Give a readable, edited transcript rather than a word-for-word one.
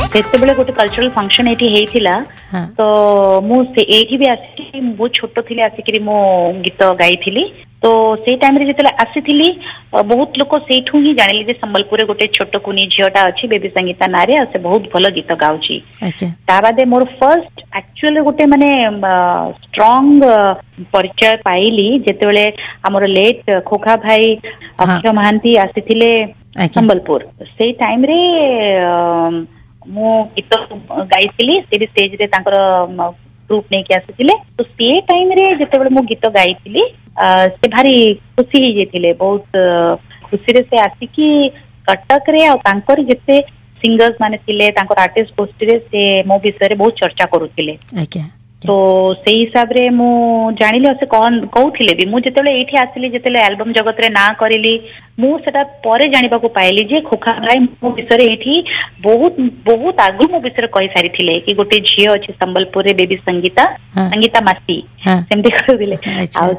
ସେତେବେଳେ ଗୋଟେ cultural function ଏଠି ହେଇଥିଲା ତ ମୁଁ ଏଇଠି ବି ଆସିକି ବହୁତ ଛୋଟ ଥିଲି ଆସିକିରି ମୁଁ ଗୀତ ଗାଇଥିଲି ତ ସେଇ ଟାଇମରେ ଯେତେବେଳେ ଆସିଥିଲି ବହୁତ ଲୋକ ସେଇଠୁ ହିଁ ଜାଣିଲେ ଯେ ସମ୍ବଲପୁରରେ ଗୋଟେ ଛୋଟ କୁନି ଝିଅଟା ଅଛି ବେବି ସଙ୍ଗୀତା ନାଁରେ ଆଉ ସେ ବହୁତ ଭଲ ଗୀତ ଗାଉଛି ତା ବାଦେ ମୋର ଫର୍ଷ୍ଟ ଆକ୍ଚୁଆଲି ଗୋଟେ ମାନେ ଷ୍ଟ୍ରଙ୍ଗ ପରିଚୟ ପାଇଲି ଯେତେବେଳେ ଆମର ଲେଟ୍ ଖୋଖା ଭାଇ ଅକ୍ଷୟ ମହାନ୍ତି ଆସିଥିଲେ ସମ୍ବଲପୁର ସେଇ ଟାଇମରେ ମୁଁ ଗୀତ ଗାଇଥିଲି ସେ ବି ଷ୍ଟେଜରେ ତାଙ୍କର ଗ୍ରୁପ ନେଇକି ଆସିଥିଲେ ତ ସେ ଟାଇମରେ ଯେତେବେଳେ ମୁଁ ଗୀତ ଗାଇଥିଲି ସେ ଭାରି ଖୁସି ହେଇଯାଇଥିଲେ ବହୁତ ଖୁସିରେ ସେ ଆସିକି କଟକରେ ଆଉ ତାଙ୍କର ଯେତେ ସିଙ୍ଗର୍ସ ମାନେ ଥିଲେ ତାଙ୍କର ଆର୍ଟିଷ୍ଟ ଗୋଷ୍ଠୀରେ ସେ ମୋ ବିଷୟରେ ବହୁତ ଚର୍ଚ୍ଚା କରୁଥିଲେ ତ ସେଇ ହିସାବରେ ମୁଁ ଜାଣିଲି ଆଉ ସେ କହୁଥିଲେ ବି ମୁଁ ଯେତେବେଳେ ଏଇଠି ଆସିଲି ଯେତେବେଳେ ଆଲବମ ଜଗତରେ ନାଁ କରିଲି ମୁଁ ସେଟା ପରେ ଜାଣିବାକୁ ପାଇଲି ଯେ ଖୋଖା ଭାଇ ମୋ ବିଷୟରେ ଏଇଠି ବହୁତ ବହୁତ ଆଗରୁ ମୋ ବିଷୟରେ କହିସାରିଥିଲେ କି ଗୋଟେ ଝିଅ ଅଛି ସମ୍ବଲପୁରରେ ବେବି ସଙ୍ଗୀତା ମାସି ସେମିତି କହିଥିଲେ ଆଉ